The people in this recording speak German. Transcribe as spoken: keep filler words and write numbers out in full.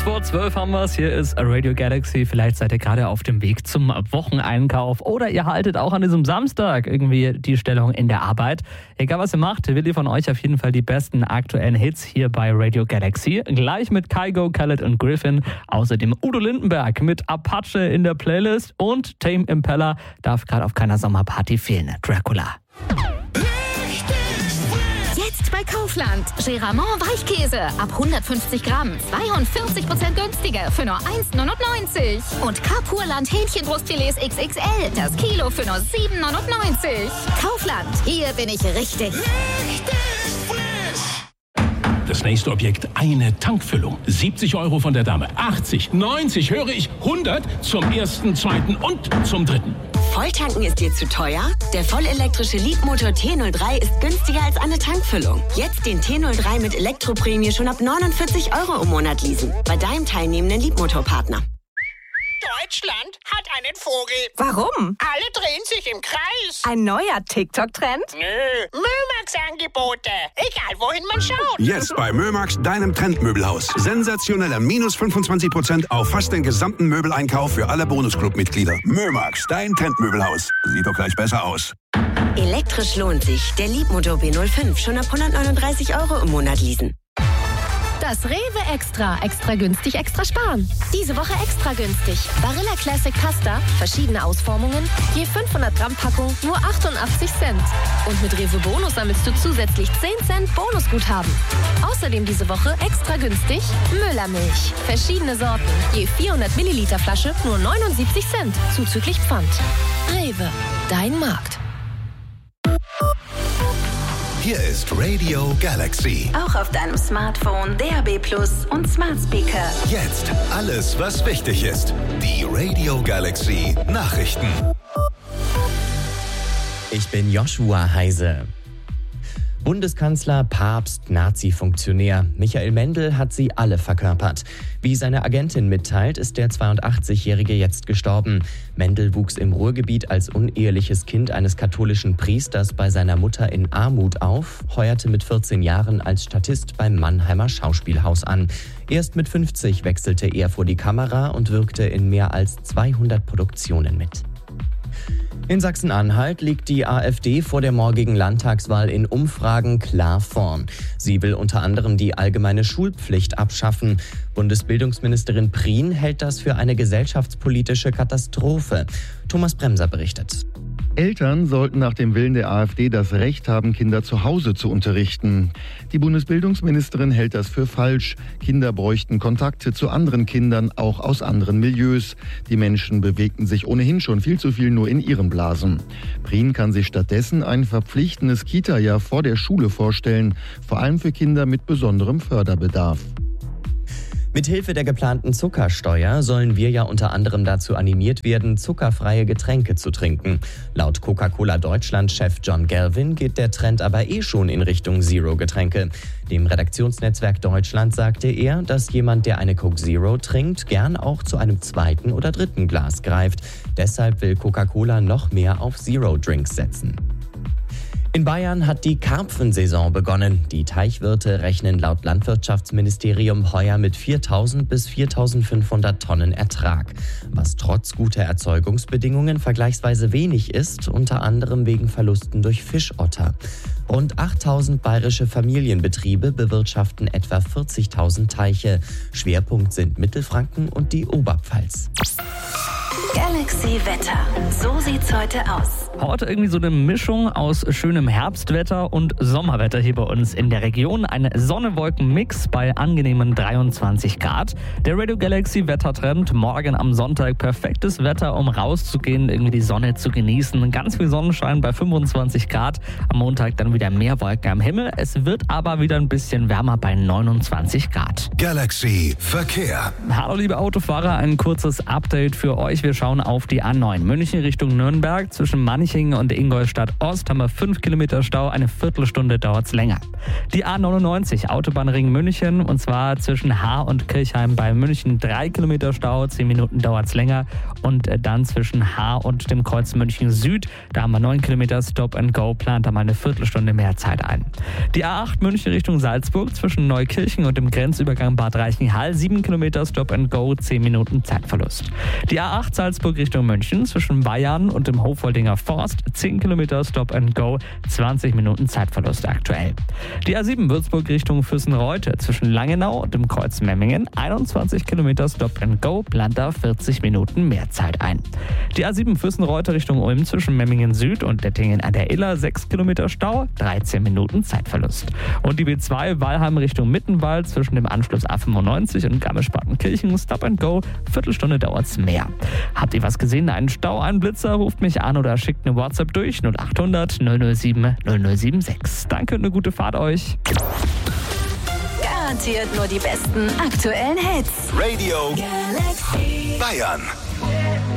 vor zwölf haben wir es. Hier ist Radio Galaxy. Vielleicht seid ihr gerade auf dem Weg zum Wocheneinkauf oder ihr haltet auch an diesem Samstag irgendwie die Stellung in der Arbeit. Egal was ihr macht, wir liefern euch auf jeden Fall die besten aktuellen Hits hier bei Radio Galaxy. Gleich mit Kygo, Khaled und Griffin. Außerdem Udo Lindenberg mit Apache in der Playlist und Tame Impala darf gerade auf keiner Sommerparty fehlen. Dracula. Jetzt bei Kaufland. Geramont Weichkäse ab hundertfünfzig Gramm. zweiundvierzig Prozent günstiger für nur eins neunundneunzig. Und Carpurland Hähnchenbrustfilets X X L. Das Kilo für nur sieben neunundneunzig. Kaufland. Hier bin ich richtig. Richtig frisch. Das nächste Objekt, eine Tankfüllung. siebzig Euro von der Dame. achtzig, neunzig, höre ich. hundert zum ersten, zweiten und zum dritten. Volltanken ist dir zu teuer? Der vollelektrische Leapmotor T null drei ist günstiger als eine Tankfüllung. Jetzt den T null drei mit Elektroprämie schon ab neunundvierzig Euro im Monat leasen. Bei deinem teilnehmenden Leapmotor-Partner. Deutschland hat einen Vogel. Warum? Alle drehen sich im Kreis. Ein neuer TikTok-Trend? Nö, Mömax-Angebote. Egal, wohin man schaut. Jetzt bei Mömax, deinem Trendmöbelhaus. Sensationeller minus fünfundzwanzig Prozent auf fast den gesamten Möbeleinkauf für alle Bonusclub-Mitglieder. Mömax, dein Trendmöbelhaus. Sieht doch gleich besser aus. Elektrisch lohnt sich. Der Leapmotor B null fünf schon ab hundertneununddreißig Euro im Monat leasen. Das Rewe Extra. Extra günstig, extra sparen. Diese Woche extra günstig. Barilla Classic Pasta, verschiedene Ausformungen, je fünfhundert Gramm Packung, nur achtundachtzig Cent. Und mit Rewe Bonus sammelst du zusätzlich zehn Cent Bonusguthaben. Außerdem diese Woche extra günstig Müllermilch. Verschiedene Sorten, je vierhundert Milliliter Flasche, nur neunundsiebzig Cent, zuzüglich Pfand. Rewe, dein Markt. Hier ist Radio Galaxy. Auch auf deinem Smartphone, D A B Plus und Smart Speaker. Jetzt alles, was wichtig ist. Die Radio Galaxy Nachrichten. Ich bin Joshua Heise. Bundeskanzler, Papst, Nazi-Funktionär. Michael Mendel hat sie alle verkörpert. Wie seine Agentin mitteilt, ist der zweiundachtzigjährige jetzt gestorben. Mendel wuchs im Ruhrgebiet als uneheliches Kind eines katholischen Priesters bei seiner Mutter in Armut auf, heuerte mit vierzehn Jahren als Statist beim Mannheimer Schauspielhaus an. Erst mit fünfzig wechselte er vor die Kamera und wirkte in mehr als zweihundert Produktionen mit. In Sachsen-Anhalt liegt die AfD vor der morgigen Landtagswahl in Umfragen klar vorn. Sie will unter anderem die allgemeine Schulpflicht abschaffen. Bundesbildungsministerin Prien hält das für eine gesellschaftspolitische Katastrophe. Thomas Bremser berichtet. Eltern sollten nach dem Willen der AfD das Recht haben, Kinder zu Hause zu unterrichten. Die Bundesbildungsministerin hält das für falsch. Kinder bräuchten Kontakte zu anderen Kindern, auch aus anderen Milieus. Die Menschen bewegten sich ohnehin schon viel zu viel nur in ihren Blasen. Prien kann sich stattdessen ein verpflichtendes Kita-Jahr vor der Schule vorstellen, vor allem für Kinder mit besonderem Förderbedarf. Mithilfe der geplanten Zuckersteuer sollen wir ja unter anderem dazu animiert werden, zuckerfreie Getränke zu trinken. Laut Coca-Cola Deutschland-Chef John Galvin geht der Trend aber eh schon in Richtung Zero-Getränke. Dem Redaktionsnetzwerk Deutschland sagte er, dass jemand, der eine Coke Zero trinkt, gern auch zu einem zweiten oder dritten Glas greift. Deshalb will Coca-Cola noch mehr auf Zero-Drinks setzen. In Bayern hat die Karpfensaison begonnen. Die Teichwirte rechnen laut Landwirtschaftsministerium heuer mit viertausend bis viertausendfünfhundert Tonnen Ertrag, was trotz guter Erzeugungsbedingungen vergleichsweise wenig ist, unter anderem wegen Verlusten durch Fischotter. Rund achttausend bayerische Familienbetriebe bewirtschaften etwa vierzigtausend Teiche. Schwerpunkt sind Mittelfranken und die Oberpfalz. Galaxy Wetter. So sieht's heute aus. Heute irgendwie so eine Mischung aus schönem Herbstwetter und Sommerwetter hier bei uns in der Region. Ein Sonne-Wolken-Mix bei angenehmen dreiundzwanzig Grad. Der Radio Galaxy Wettertrend. Morgen am Sonntag perfektes Wetter, um rauszugehen, irgendwie die Sonne zu genießen. Ganz viel Sonnenschein bei fünfundzwanzig Grad. Am Montag dann wieder mehr Wolken am Himmel. Es wird aber wieder ein bisschen wärmer bei neunundzwanzig Grad. Galaxy Verkehr. Hallo liebe Autofahrer, ein kurzes Update für euch. Wir schauen auf die A neun München Richtung Nürnberg zwischen Mann Kraniching und Ingolstadt Ost haben wir fünf Kilometer Stau, eine Viertelstunde dauert es länger. Die A neunundneunzig, Autobahnring München, und zwar zwischen Haar und Kirchheim bei München drei Kilometer Stau, zehn Minuten dauert es länger. Und dann zwischen Haar und dem Kreuz München Süd, da haben wir neun Kilometer Stop and Go, plant da mal eine Viertelstunde mehr Zeit ein. Die A acht München Richtung Salzburg zwischen Neukirchen und dem Grenzübergang Bad Reichenhall, sieben Kilometer Stop and Go, zehn Minuten Zeitverlust. Die A acht Salzburg Richtung München zwischen Bayern und dem Hofwoldinger Forst, zehn Kilometer Stop and Go, zwanzig Minuten Zeitverlust aktuell. Die A sieben Würzburg Richtung Füssenreute zwischen Langenau und dem Kreuz Memmingen, einundzwanzig Kilometer Stop and Go, plant da vierzig Minuten mehr Zeit ein. Die A sieben Füssenreute Richtung Ulm zwischen Memmingen Süd und Dettingen an der Iller, sechs Kilometer Stau, dreizehn Minuten Zeitverlust. Und die B zwei Walheim Richtung Mittenwald zwischen dem Anschluss A fünfundneunzig und Garmisch-Partenkirchen, Stop and Go, Viertelstunde dauert's mehr. Habt ihr was gesehen? Einen Stau, einen Blitzer? Ruft mich an oder schickt eine WhatsApp durch null achthundert null null sieben null null sieben sechs. Danke und eine gute Fahrt euch. Garantiert nur die besten aktuellen Hits. Radio Galaxy Bayern.